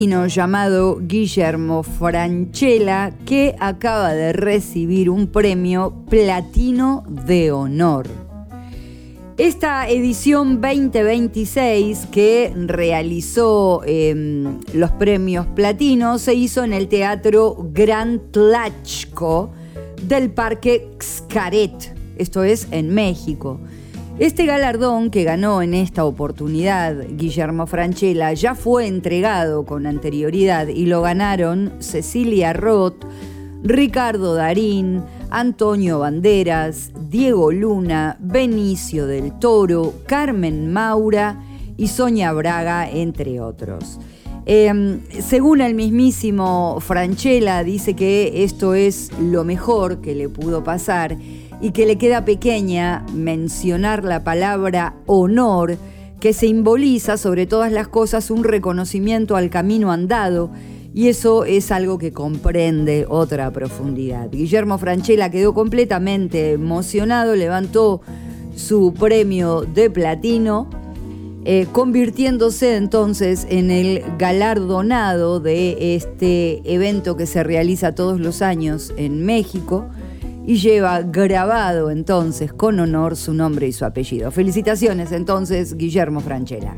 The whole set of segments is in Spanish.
llamado Guillermo Francella, que acaba de recibir un premio Platino de Honor. Esta edición 2026 que realizó los premios Platino se hizo en el Teatro Gran Tlachco del Parque Xcaret, esto es en México. Este galardón que ganó en esta oportunidad Guillermo Francella ya fue entregado con anterioridad y lo ganaron Cecilia Roth, Ricardo Darín, Antonio Banderas, Diego Luna, Benicio del Toro, Carmen Maura y Sonia Braga, entre otros. Según el mismísimo Francella, dice que esto es lo mejor que le pudo pasar y que le queda pequeña mencionar la palabra honor, que simboliza sobre todas las cosas un reconocimiento al camino andado, y eso es algo que comprende otra profundidad. Guillermo Francella quedó completamente emocionado, levantó su premio de platino, convirtiéndose entonces en el galardonado de este evento que se realiza todos los años en México, y lleva grabado entonces con honor su nombre y su apellido. Felicitaciones entonces, Guillermo Francella.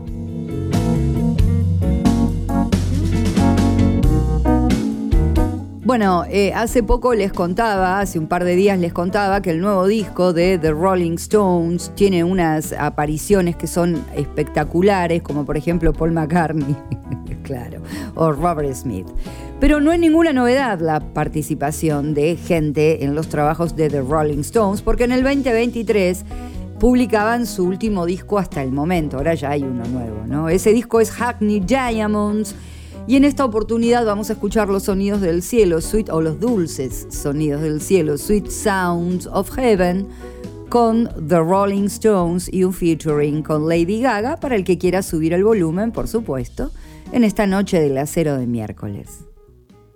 Bueno, hace un par de días les contaba que el nuevo disco de The Rolling Stones tiene unas apariciones que son espectaculares, como por ejemplo Paul McCartney, claro, o Robert Smith. Pero no es ninguna novedad la participación de gente en los trabajos de The Rolling Stones, porque en el 2023 publicaban su último disco hasta el momento. Ahora ya hay uno nuevo, ¿no? Ese disco es Hackney Diamonds, y en esta oportunidad vamos a escuchar los sonidos del cielo, o los dulces sonidos del cielo, Sweet Sounds of Heaven, con The Rolling Stones y un featuring con Lady Gaga, para el que quiera subir el volumen, por supuesto, en esta noche del acero de miércoles.